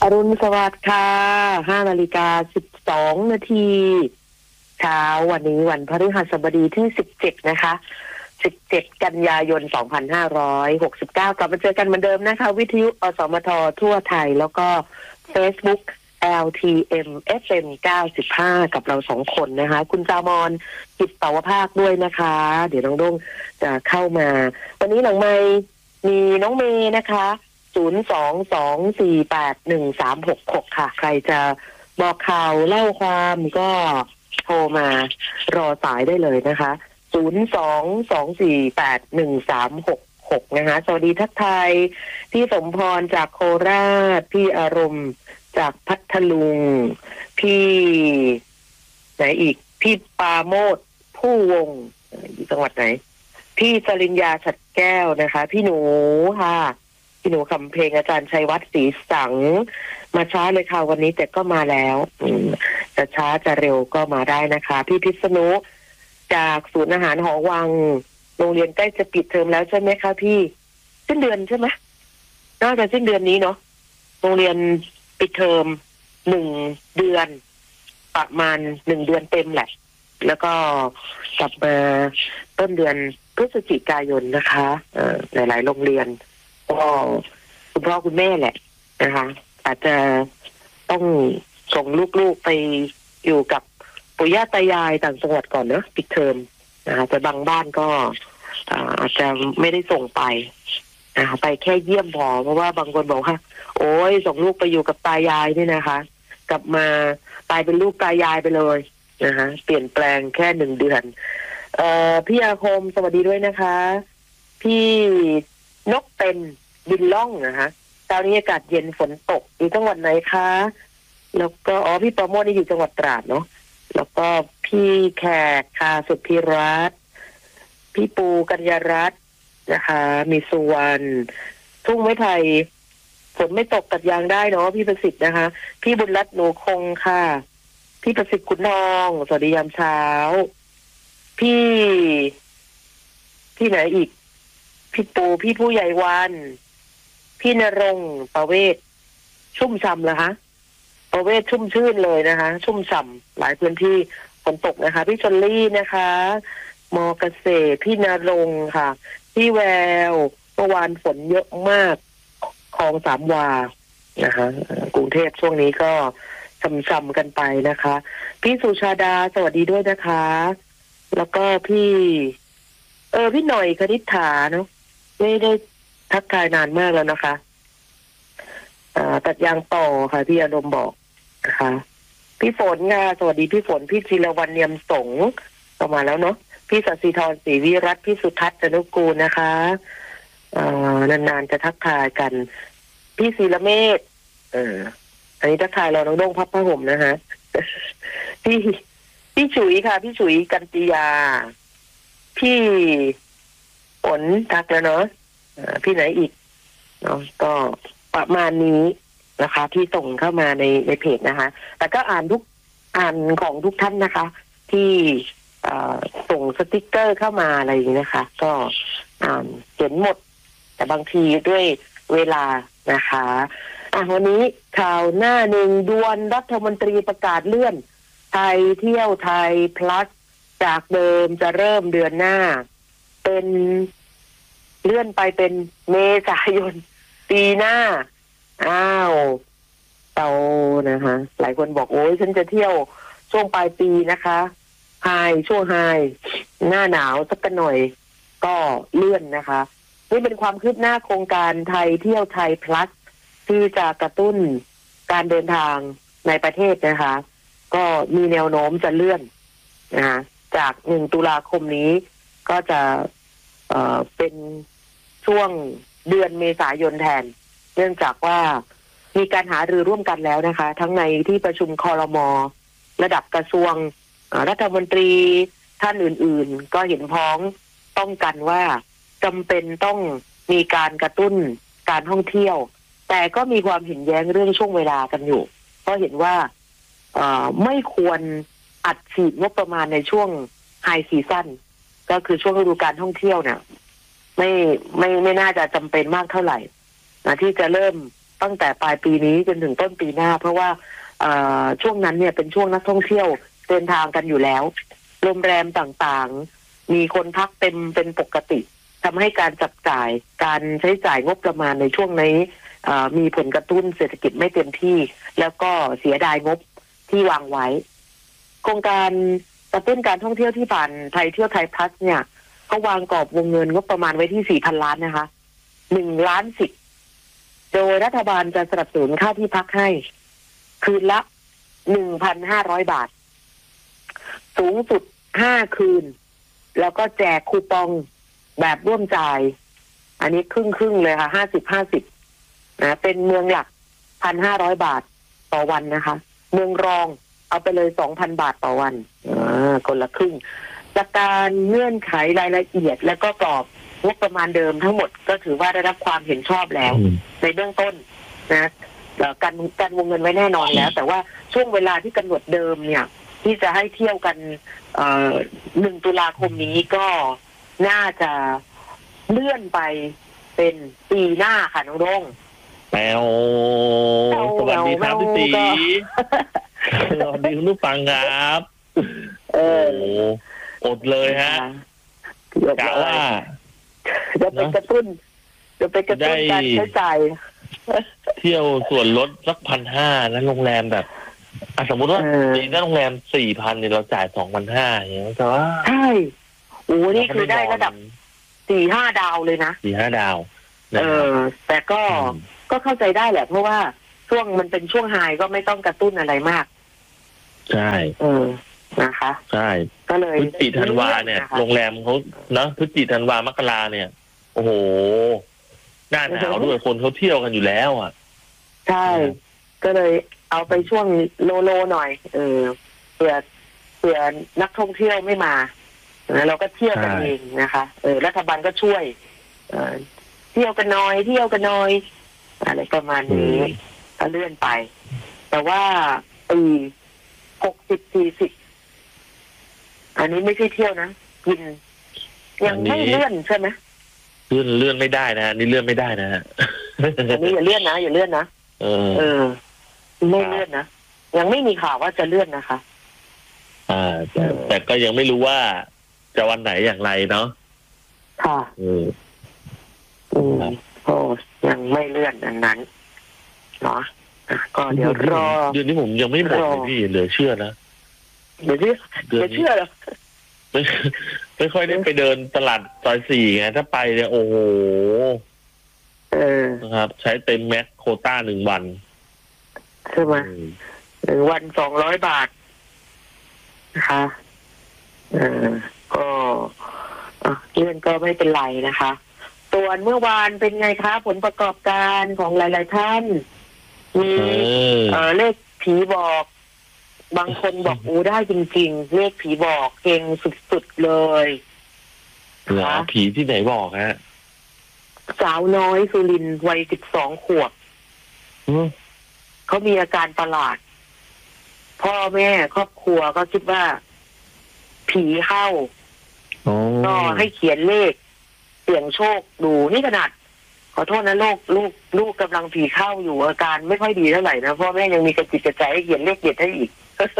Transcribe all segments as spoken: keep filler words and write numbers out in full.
อรุณสวัสดิ์ค่ะห้านาฬิกาสิบสองนาทีเช้าวันนี้วันพฤหัสบดีที่สิบเจ็ดนะคะสิบเจ็ดกันยายนสองพันห้าร้อยหกสิบเก้ากลับมาเจอกันเหมือนเดิมนะคะวิทยุอสมททั่วไทยแล้วก็ Facebook แอล ที เอ็ม เอฟ เอ็ม เก้าสิบห้ากับเราสองคนนะคะคุณจามอนจิตเป่าวภาคด้วยนะคะเดี๋ยวน้องด้งจะเข้ามาวันนี้หลังไมค์มีน้องเมย์นะคะศูนย์ สอง สอง สี่ แปด หนึ่ง สาม หก หกค่ะใครจะบอกข่าวเล่าความก็โทรมารอสายได้เลยนะคะศูนย์ สอง สอง สี่ แปด หนึ่ง สาม หก หกนะคะสวัสดีทักทายพี่สมพรจากโคราชพี่อารมณ์จากพัทลุงพี่ไหนอีกพี่ปาโมดผู้วงอยู่จังหวัดไหนพี่สริญญาฉัดแก้วนะคะพี่หนูค่ะพี่หนูคำเพลงอาจารย์ชัยวัฒน์ศรีสังมาช้าเลยค่ะวันนี้แต่ก็มาแล้วจะช้าจะเร็วก็มาได้นะคะพี่พิษณุจากศูนย์อาหารหอวังโรงเรียนใกล้จะปิดเทอมแล้วใช่ไหมคะพี่สิ้นเดือนใช่ไหมน่าจะสิ้นเดือนนี้เนาะโรงเรียนปิดเทอมหนึ่งเดือนประมาณหนึ่งเดือนเต็มแหละแล้วก็กลับมาต้นเดือนพฤศจิกายนนะคะเอ่อหลายๆโรงเรียนก็คุณพ่อคุณแม่แหละนะคะอาจจะต้องส่งลูกๆไปอยู่กับปู่ย่าตายายต่างจังหวัดก่อนเนอะปิดเทอมนะคะแต่บางบ้านก็อาจจะไม่ได้ส่งไปนะคะไปแค่เยี่ยมพอเพราะว่าบางคนบอกว่าโอ้ยส่งลูกไปอยู่กับตายายนี่นะคะกลับมากลายเป็นลูกตายายไปเลยนะคะเปลี่ยนแปลงแค่หนึ่งเดือนเอ่อพี่อาคมสวัสดีด้วยนะคะพี่นกเป็นบินล่องนะคะตอนนี้อากาศเย็นฝนตกอยู่จังหวัดไหนคะแล้วก็อ๋อพี่ประโมทนี่อยู่จังหวัดตราดเนาะแล้วก็พี่แขกค่ะสุทธิรัตน์พี่ปูกัญญารัตน์นะคะมีสุวรรณทุ่งไม้ไผ่ฝนไม่ตกตัดยางได้เนาะพี่ประสิทธิ์นะคะพี่บุญรัตน์หนูคงค่ะพี่ประสิทธิ์คุณทองสวัสดียามเช้าพี่พี่ไหนอีกพี่ปูพี่ผู้ใหญ่วันพี่ณรงค์ประเวศชุ่มฉ่ำเหรอคะประเวศชุ่มชื่นเลยนะคะชุ่มฉ่ำหลายพื้นที่ฝนตกนะคะพี่ชลลี่นะคะมอเกษตรพี่ณรงค์ค่ะพี่แววเมื่อวานฝนเยอะมากคลองสามวานะคะกรุงเทพช่วงนี้ก็ช่ำๆกันไปนะคะพี่สุชาดาสวัสดีด้วยนะคะแล้วก็พี่เออพี่หน่อยคณิษฐาเนาะไม่ได้ทักทายนานมากแล้วนะคะอ่าตัดยางต่อค่ะพี่อารมณ์บอกนะคะพี่ฝนค่ะสวัสดีพี่ฝนพี่จิรวรรณเนียมสงประมาณแล้วเนาะพี่สัสิธรศรีวิรัตน์พี่สุทัศน์จนุกูลนะคะอ่านานๆจะทักทายกันพี่ศิลเมธเอออันนี้ทักทายเราน้องด้งพับผ้าห่มนะฮะ พี่พี่ฉุยค่ะพี่ฉุยกันติยาพี่ฝนทักแล้วเนาะพี่ไหนอีกเนาะก็ประมาณนี้นะคะที่ส่งเข้ามาในในเพจนะคะแต่ก็อ่านทุกอ่านของทุกท่านนะคะที่ส่งสติ๊กเกอร์เข้ามาอะไรอย่างนี้นะคะก็อ่านเห็นหมดแต่บางทีด้วยเวลานะคะอ่ะวันนี้ข่าวหน้าหนึ่งด่วนรัฐมนตรีประกาศเลื่อนไทยเที่ยวไทย plus จากเดิมจะเริ่มเดือนหน้าเป็นเลื่อนไปเป็นเมษายนปีหน้าอ้าวเตานะคะหลายคนบอกโอ้ยฉันจะเที่ยวช่วงปลายปีนะคะไฮช่วงไฮหน้าหนาวสักหน่อยก็เลื่อนนะคะนี่เป็นความคืบหน้าโครงการไทยเที่ยวไทย plus ที่จะกระตุ้นการเดินทางในประเทศนะคะก็มีแนวโน้มจะเลื่อนนะคะจากหนึ่งตุลาคมนี้ก็จะเอ่อเป็นช่วงเดือนเมษายนแทนเนื่องจากว่ามีการหารือร่วมกันแล้วนะคะทั้งในที่ประชุมครม.ระดับกระทรวงรัฐมนตรีท่านอื่นๆก็เห็นพ้องต้องกันว่าจำเป็นต้องมีการกระตุ้นการท่องเที่ยวแต่ก็มีความเห็นแย้งเรื่องช่วงเวลากันอยู่เพราะเห็นว่าไม่ควรอัดฉีดงบประมาณในช่วงไฮซีซั่นก็คือช่วงฤดูการท่องเที่ยวเนี่ยไม่ไม่ไม่น่าจะจำเป็นมากเท่าไหร่นะที่จะเริ่มตั้งแต่ปลายปีนี้จนถึงต้นปีหน้าเพราะว่าช่วงนั้นเนี่ยเป็นช่วงนักท่องเที่ยวเดินทางกันอยู่แล้วโรงแรมต่างๆมีคนพักเต็มเป็นปกติทำให้การจับจ่ายการใช้จ่ายงบประมาณในช่วงนี้มีผลกระตุ้นเศรษฐกิจไม่เต็มที่แล้วก็เสียดายงบที่วางไว้โครงการกระตุ้นการท่องเที่ยวที่ผ่านไทยเที่ยวไทยพลัสเนี่ยก็วางกรอบวงเงินงบประมาณไว้ที่สี่พันล้านนะคะหนึ่งล้านสิบโดยรัฐบาลจะสนับสนุนค่าที่พักให้คืนละหนึ่งพันห้าร้อยบาทสูงสุดห้าคืนแล้วก็แจกคูปองแบบร่วมจ่ายอันนี้ครึ่งครึ่งเลยค่ะห้าสิบห้าสิบนะเป็นเมืองหลักพันห้าร้อยบาทต่อวันนะคะเมืองรองเอาไปเลยสองพันบาทต่อวันอ่าคนละครึ่งจากการเงื่อนไขรายละเอียดและก็กรอบงบประมาณเดิมทั้งหมดก็ถือว่าได้รับความเห็นชอบแล้วในเบื้องต้นนะการการวงเงินไว้แน่นอนแล้วแต่ว่าช่วงเวลาที่กำหนดเดิมเนี่ยที่จะให้เที่ยวกันหนึ่งตุลาคมนี้ก็น่าจะเลื่อนไปเป็นปีหน้าค่ะน้องรงแมวสวัสดีครับพี่ตีสวัสดีคุณผู้ฟังครับเอออดเลยฮะกะว่าจะไปกระตุ้นจะไปกระตุ้นการใช้จ่ายเที่ยวส่วนลดสักพันห้าแล้วโรงแรมแบบสมมติว่าปีนั้นโรงแรมสี่พันเนี่ยเราจ่ายสองพันห้าอย่างเงี้ยแต่ว่าใช่โอ้นี่คือได้ระดับสี่ห้าดาวเลยนะสี่ห้าดาวเออแต่ก็ก็เข้าใจได้แหละเพราะว่าช่วงมันเป็นช่วงไฮก็ไม่ต้องกระตุ้นอะไรมากใช่เออนะคะใช่ก็เลยพฤศจิกธันวาเนี่ยโรงแรมเขานะพฤศจิกธันวามกราเนี่ยโอ้โหหน้าหนาวด้วยคนเขาเที่ยวกันอยู่แล้วอ่ะใช่ก็เลยเอาไปช่วงโลโลหน่อยเออเผื่อเผื่อนักท่องเที่ยวไม่มาเราก็เที่ยวกันเองนะคะเออรัฐบาลก็ช่วยเออเที่ยวกันน้อยเที่ยวกันน้อยอะไรประมาณนี้ก็เลื่อนไปแต่ว่าปีหกสิบสี่สิบอันนี้ไม่ใช่เที่ยวนะกินยังไม่เลื่อนใช่ไหมเลื่อนเลื่อนไม่ได้นะนี่เลื่อนไม่ได้นะฮะอันนี้อย่าเลื่อนนะอย่าเลื่อนนะเออเออไม่เลื่อนนะยังไม่มีข่าวว่าจะเลื่อนนะคะอ่าแต่แต่ก็ยังไม่รู้ว่าจะวันไหนอย่างไรเนาะค่ะอืมอืมโอ้ยังไม่เลื่อนอันนั้นเนาะก็เดี๋ยวรอเดือนนี้ผมยังไม่หมดเลยพี่เหลือเชื่อนะเดี๋ยวนี้เดี๋ยวเชื่อเหรอไม่ไม่ค่อยได้ไปเดินตลาดซอยสี่ไงถ้าไปเนี่ยโอ้โหเออนะครับใช้เต็มแม็กโควต้าหนึ่งวันใช่ไหมหนึ่งวันสองร้อยบาทนะคะเออก็เรื่องก็ไม่เป็นไรนะคะส่วนเมื่อวานเป็นไงคะผลประกอบการของหลายๆท่านมีเออเลขผีบอกบางคนบอกอู้ได้จริงๆเลขผีบอกเก่งสุดๆเลยเหรอผีที่ไหนบอกฮะสาวน้อยสุรินทร์วัยสิบสองขวบเขามีอาการประหลาดพ่อแม่ครอบครัวก็คิดว่าผีเข้าก็ให้เขียนเลขเสี่ยงโชคดูนี่ขนาดขอโทษนะลูกลูกลูกกำลังผีเข้าอยู่อาการไม่ค่อยดีเท่าไหร่นะพ่อแม่ยังมีกระจิตกระใจให้เขียนเลขเด็ดให้อีก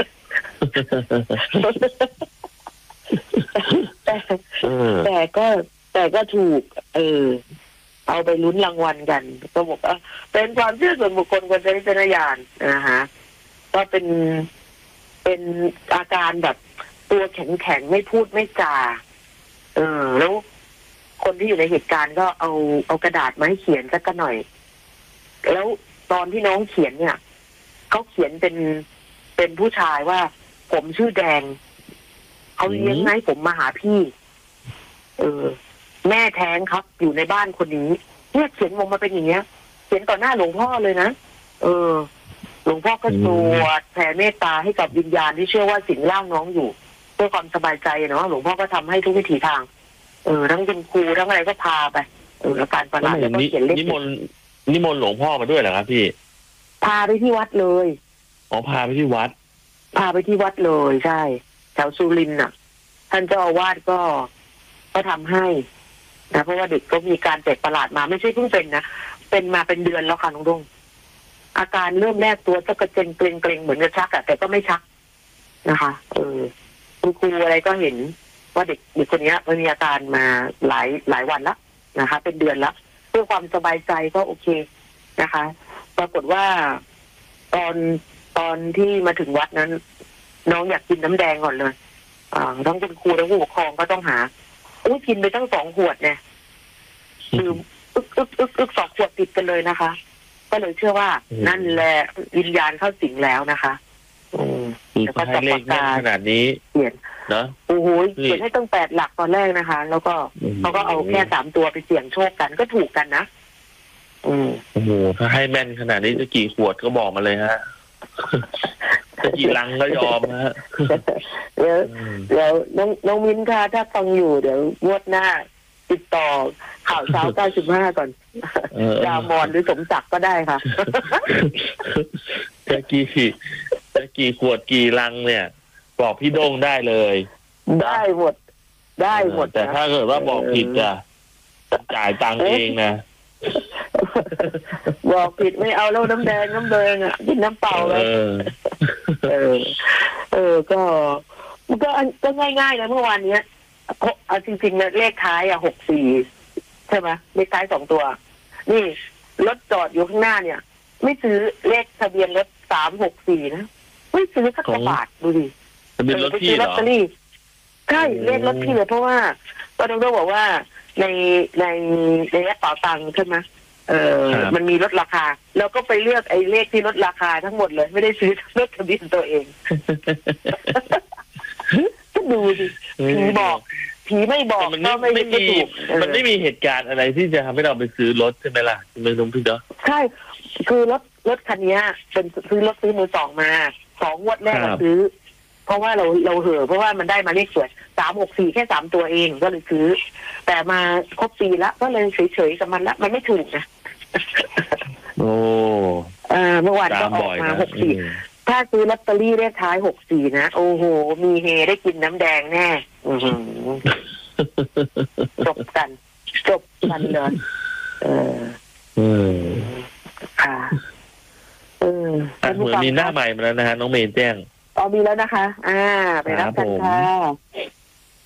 แต่แต่ก็แต่ก็ถูกเออเอาไปลุ้นรางวัลกันก็บอกว่าเป็นความเชื่อส่วนบุคคลคนใช้วิจารณญาณนะฮะก็เป็นเป็นอาการแบบตัวแข็งแข็งไม่พูดไม่จาเออแล้วคนที่อยู่ในเหตุการณ์ก็เอาเอากระดาษมาให้เขียนสักหน่อยแล้วตอนที่น้องเขียนเนี่ยเขาเขียนเป็นเป็นผู้ชายว่าผมชื่อแดงเขาเลี้ยงให้ผมมาหาพี่เออแม่แท้งครับอยู่ในบ้านคนนี้เนี่ยเขียนลงมาเป็นอย่างเงี้ยเขียนต่อหน้าหลวงพ่อเลยนะเออหลวงพ่อก็สวดแผ่เมตตาให้กับวิญญาณที่เชื่อว่าสิงร่างน้องอยู่เพื่อความสบายใจเนาะหลวงพ่อก็ทำให้ทุกวิถีทางเออทั้งเป็นครูทั้งอะไรก็พาไปเอออาการประหลาดแล้วก็เขียนเลขนิมนต์นิมนต์หลวงพ่อมาด้วยเหรอครับพี่พาไปที่วัดเลยอ๋อพาไปที่วัดพาไปที่วัดเลยใช่แถวสุรินทร์น่ะท่านเจ้าอาวาสก็ก็ทำให้นะเพราะว่าเด็กก็มีการแปลกประหลาดมาไม่ใช่เพิ่งเป็นนะเป็นมาเป็นเดือนแล้วค่ะน้องดงอาการเริ่มแรกตัวจะกระเจงเกรงเกรงเหมือนจะชักอะแต่ก็ไม่ชักนะคะเออคุณครูอะไรก็เห็นว่าเด็กเด็กคนนี้มันมีอาการมาหลายหลายวันแล้วนะคะ เป็นเดือนแล้วเพื่อความสบายใจก็โอเคนะคะ ปรากฏว่าตอนตอนที่มาถึงวัดนั้น น้องอยากกินน้ำแดงก่อนเลยอ่าทั้งคุณครูทั้งผู้ปกครองก็ต้องหาอุ้ยกินไปตั้งสองขวดเนี่ยคืออึกอึกอึกอึกสองขวดติดกันเลยนะคะ ก็เลยเชื่อว่านั่นแหละวิญญาณเข้าสิงแล้วนะคะอืมแล้วก็ให้เลขแม่นขนาดนี้เปลี่ยนเนาะโอ้โหเขียนให้ตั้งแปดหลักตอนแรกนะคะ แล้วก็เขาก็เอาแค่สามตัวไปเสี่ยงโชคกันก็ถูกกันนะอืมโอ้โหถ้าให้แม่นขนาดนี้จะกี่ขวดก็บอกมาเลยฮะจะกี่ลังก็ยอมฮะเดี๋ยวเดี๋ยวน้องน้องมิ้นค่ะถ้าฟังอยู่เดี๋ยวงวดหน้าติดต่อข่าวเช้าเก้าสิบห้าก่อนดามอนหรือสมศักดิ์ก็ได้ค่ะจะกี่จะกี่ขวดกี่ลังเนี่ยบอกพี่โด้งได้เลยได้หมดได้หมดแต่ถ้าเกิดว่าบอกผิดจะจ่ายตังค์เองนะบอกผิดไม่เอาแล้วน้ำแดงน้ำแดงอ่ะกินน้ำเปล่าเลยเออเออก็มันก็ก็ง่ายๆนะเมื่อวานเนี้ยเอาจริงๆนะเลขท้ายอ่ะหกสี่ใช่ไหมเลขท้ายสองตัวนี่รถจอดอยู่ข้างหน้าเนี่ยไม่ซื้อเลขทะเบียนรถสามหกสี่นะไม่ซื้อสักบาทดูดิทะเบียนรถพี่เหรอใช่เลขรถพี่เลยเพราะว่าก็ต้องบอกว่าในในในแอปเป๋าตังค์ใช่ไหมเออมันมีลดราคาแล้วก็ไปเลือกไอ้เลขที่ลดราคาทั้งหมดเลยไม่ได้ซื้อรถทะเบียนตัวเองก็ดูดิผีบอกผีไม่บอกก็ไม่ไม่ถูกมันไม่มีเหตุการณ์อะไรที่จะทำให้เราไปซื้อรถใช่ไหมล่ะไม่ต้องพี่เนาะใช่คือรถรถคันนี้เป็นซื้อรถซื้อมือสองมาสองงวดแรกซื้อเพราะว่าเราเราเห่อเพราะว่ามันได้มาเลขสวยสามหกสี่แค่สามตัวเองก็เลยซื้อแต่มาครบปีละก็เลยเฉยๆกับมันละมันไม่ถูกนะโอ้เออเมื่อวานก็ออกมาหกสี่ถ้าซื้อลอตเตอรี่เลขท้ายหกสี่นะโอ้โหมีเฮได้กินน้ำแดงแน่จบกันจบกันเลยเออเออค่ะเออเหมือนมีหน้าใหม่มาแล้วนะฮะน้องเมย์แจ้งอ๋อมีแล้วนะคะอ่าไปรับกันค่ะ